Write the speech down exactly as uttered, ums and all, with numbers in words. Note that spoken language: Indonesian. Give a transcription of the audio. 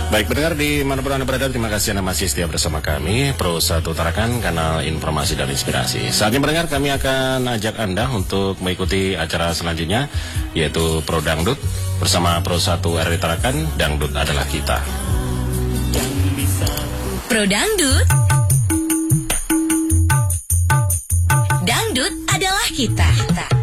Baik, pendengar di manapun Anda berada, terima kasih Anda masih setia bersama kami Pro satu Tarakan, kanal informasi dan inspirasi. Saatnya pendengar, kami akan ajak Anda untuk mengikuti acara selanjutnya, yaitu Pro Dangdut bersama Pro satu R W Tarakan. Dangdut adalah kita. Pro Dangdut, Dangdut adalah kita.